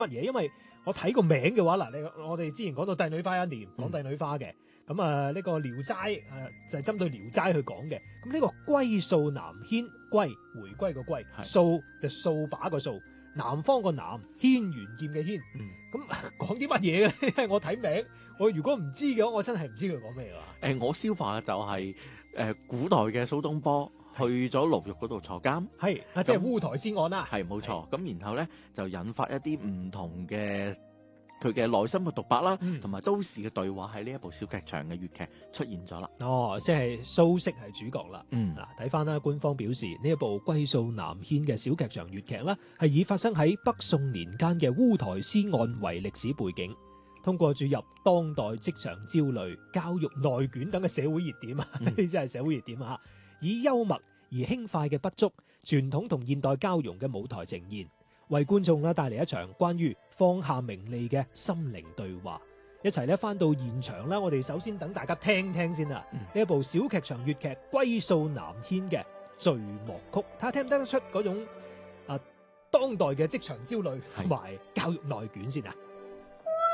乜嘢？因為我睇個名嘅話，嗱，我哋之前講到帝女花一年，講帝女花嘅，咁啊呢個聊齋就係針對聊齋去講嘅。咁呢個歸掃南軒，歸回歸個歸，掃就掃把個掃，南方個南，軒轅劍嘅軒。咁講啲乜嘢嘅咧？我睇名，我如果唔知嘅話，我真係唔知佢講咩㗎。 我消化嘅就係古代嘅蘇東坡去咗牢獄嗰度坐監， 係即係烏台詩案啦。 係冇錯。咁然後咧就引發一啲唔同嘅佢嘅內心嘅獨白啦，同埋都市嘅對話喺呢一部小劇場嘅粵劇出現咗啦。 即係蘇軾係主角啦。睇翻啦，官方表示呢一部《歸掃南軒》嘅小劇場粵劇啦，係以發生喺北宋年間嘅烏台詩案為歷史背景，通過注入當代職場焦慮、教育內卷等嘅社會熱點啊，呢啲真係社會熱點啊！以幽默而輕快嘅筆觸，傳統同現代交融嘅舞台呈現，為觀眾帶嚟一場關於放下名利嘅心靈對話。一齊咧翻到現場啦，我哋首先等大家聽聽先啦。呢一部小劇場粵劇《歸掃南軒》嘅序幕曲，睇下聽唔聽得出嗰種當代嘅職場焦慮同埋教育內卷先啊！